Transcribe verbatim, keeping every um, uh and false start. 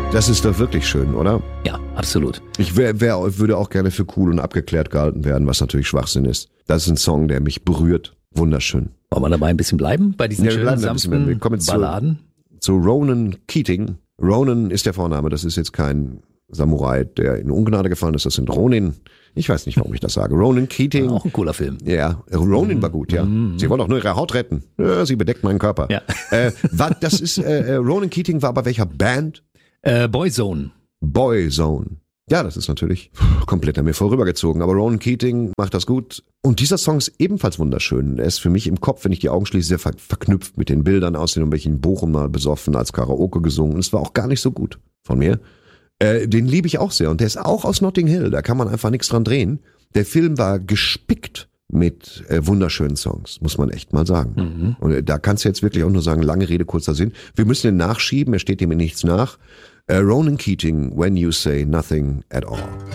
Das ist doch wirklich schön, oder? Ja, absolut. Ich wär, wär, würde auch gerne für cool und abgeklärt gehalten werden, was natürlich Schwachsinn ist. Das ist ein Song, der mich berührt. Wunderschön. Wollen wir dabei ein bisschen bleiben? Bei diesen Ja, wir schönen, bleiben da ein bisschen mehr. Wir sanften kommen jetzt Balladen? Zu, zu Ronan Keating. Ronan ist der Vorname, das ist jetzt kein Samurai, der in Ungnade gefallen ist. Das sind Ronin. Ich weiß nicht, warum ich das sage. Ronan Keating. Auch ein cooler Film. Ja, Ronin war gut, ja. Sie wollen doch nur ihre Haut retten. Ja, sie bedeckt meinen Körper. Ja. Äh, war, das ist, äh, Ronan Keating war bei welcher Band? Äh, Boyzone. Boyzone. Ja, das ist natürlich komplett an mir vorübergezogen. Aber Ronan Keating macht das gut. Und dieser Song ist ebenfalls wunderschön. Er ist für mich im Kopf, wenn ich die Augen schließe, sehr ver- verknüpft mit den Bildern aus den irgendwelchen in Bochum mal besoffen als Karaoke gesungen. Und es war auch gar nicht so gut von mir. Äh, den liebe ich auch sehr. Und der ist auch aus Notting Hill. Da kann man einfach nichts dran drehen. Der Film war gespickt mit äh, wunderschönen Songs, muss man echt mal sagen. Mhm. Und äh, da kannst du jetzt wirklich auch nur sagen, lange Rede, kurzer Sinn. Wir müssen den nachschieben, er steht dem in nichts nach. Äh, Ronan Keating, When You Say Nothing at All.